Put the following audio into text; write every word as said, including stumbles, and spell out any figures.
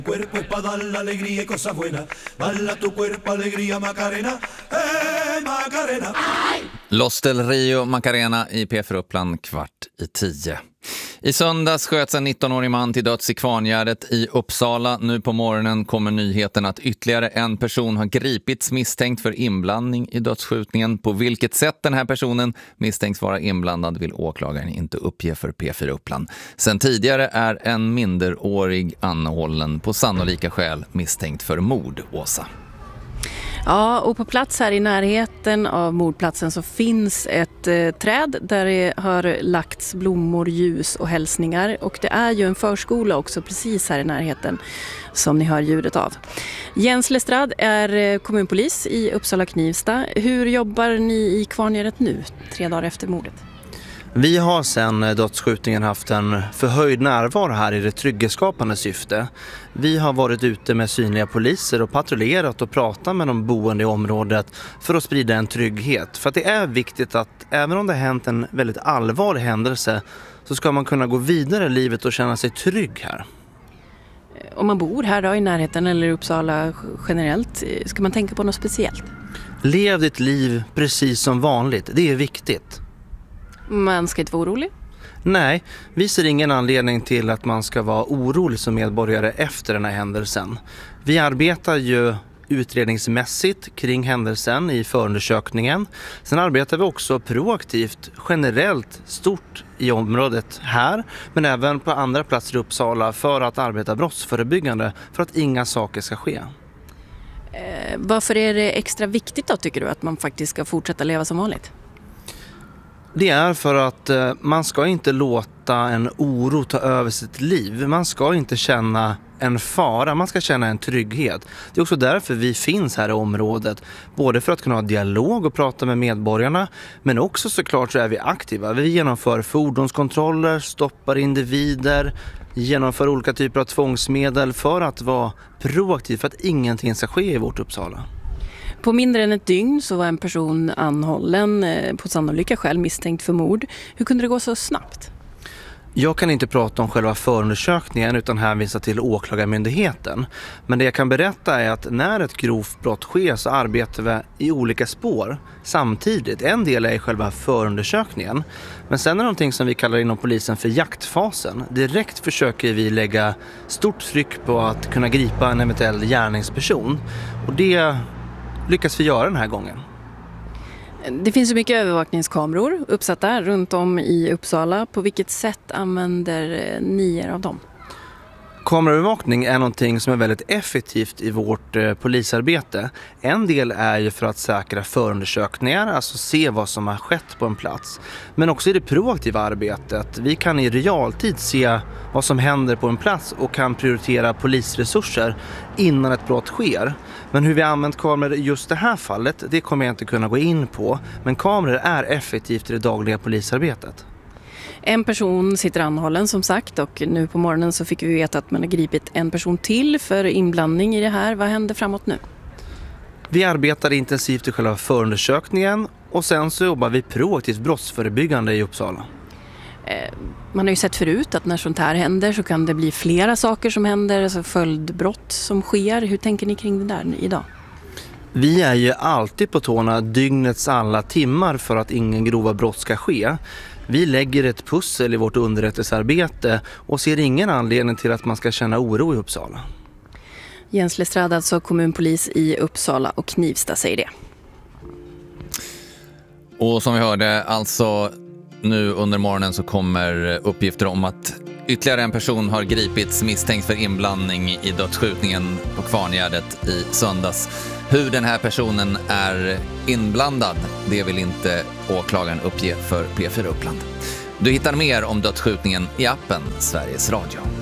Cuerpo es para dar la alegría y cosas buenas. Bala tu cuerpo, alegría, Macarena. Eh, Macarena. Los del Rio Macarena i P fyra Uppland kvart i tio. I söndags sköts en nittonårig man till döds i Kvarngärdet i Uppsala. Nu på morgonen kommer nyheten att ytterligare en person har gripits misstänkt för inblandning i dödsskjutningen. På vilket sätt den här personen misstänks vara inblandad vill åklagaren inte uppge för P fyra Uppland. Sen tidigare är en minderårig anhållen på sannolika skäl misstänkt för mord, Åsa. Ja, och på plats här i närheten av mordplatsen så finns ett eh, träd där det har lagts blommor, ljus och hälsningar. Och det är ju en förskola också precis här i närheten som ni hör ljudet av. Jens Lestrad är eh, kommunpolis i Uppsala Knivsta. Hur jobbar ni i Kvarngärdet nu, tre dagar efter mordet? Vi har sedan dödsskjutningen haft en förhöjd närvaro här i det trygghetsskapande syfte. Vi har varit ute med synliga poliser och patrullerat och pratat med de boende i området för att sprida en trygghet. För att det är viktigt att även om det har hänt en väldigt allvarlig händelse så ska man kunna gå vidare i livet och känna sig trygg här. Om man bor här då i närheten eller i Uppsala generellt, ska man tänka på något speciellt? Lev ditt liv precis som vanligt, det är viktigt. Man ska inte vara orolig? Nej, vi ser ingen anledning till att man ska vara orolig som medborgare efter den här händelsen. Vi arbetar ju utredningsmässigt kring händelsen i förundersökningen. Sen arbetar vi också proaktivt, generellt stort i området här, men även på andra platser i Uppsala för att arbeta brottsförebyggande för att inga saker ska ske. Eh, varför är det extra viktigt då, tycker du, att man faktiskt ska fortsätta leva som vanligt? Det är för att eh, man ska inte låta en oro ta över sitt liv. Man ska inte känna en fara, man ska känna en trygghet. Det är också därför vi finns här i området. Både för att kunna ha dialog och prata med medborgarna, men också såklart så är vi aktiva. Vi genomför fordonskontroller, stoppar individer, genomför olika typer av tvångsmedel för att vara proaktiv, för att ingenting ska ske i vårt Uppsala. På mindre än ett dygn så var en person anhållen på sannolika skäl misstänkt för mord. Hur kunde det gå så snabbt? Jag kan inte prata om själva förundersökningen utan hänvisa till åklagarmyndigheten. Men det jag kan berätta är att när ett grovt brott sker så arbetar vi i olika spår samtidigt. En del är själva förundersökningen. Men sen är det någonting som vi kallar inom polisen för jaktfasen. Direkt försöker vi lägga stort tryck på att kunna gripa en eventuell gärningsperson. Och det lyckas vi göra den här gången. Det finns så mycket övervakningskameror uppsatta runt om i Uppsala. På vilket sätt använder ni er av dem? Kameraövervakning är någonting som är väldigt effektivt i vårt eh, polisarbete. En del är ju för att säkra förundersökningar, alltså se vad som har skett på en plats. Men också i det proaktiva arbetet. Vi kan i realtid se vad som händer på en plats och kan prioritera polisresurser innan ett brott sker. Men hur vi har använt kameror i just det här fallet, det kommer jag inte kunna gå in på. Men kameror är effektivt i det dagliga polisarbetet. En person sitter anhållen som sagt, och nu på morgonen så fick vi veta att man har gripit en person till för inblandning i det här. Vad händer framåt nu? Vi arbetar intensivt i själva förundersökningen och sen så jobbar vi proaktivt brottsförebyggande i Uppsala. Eh, man har ju sett förut att när sånt här händer så kan det bli flera saker som händer, alltså följdbrott som sker. Hur tänker ni kring det där idag? Vi är ju alltid på tårna dygnets alla timmar för att ingen grova brott ska ske. Vi lägger ett pussel i vårt underrättelsearbete och ser ingen anledning till att man ska känna oro i Uppsala. Jens Lestrad, alltså kommunpolis i Uppsala och Knivsta, säger det. Och som vi hörde, alltså nu under morgonen så kommer uppgifter om att ytterligare en person har gripits misstänkt för inblandning i dödsskjutningen på Kvarngärdet i söndags. Hur den här personen är inblandad, det vill inte åklagaren uppge för P fyra Uppland. Du hittar mer om dödsskjutningen i appen Sveriges Radio.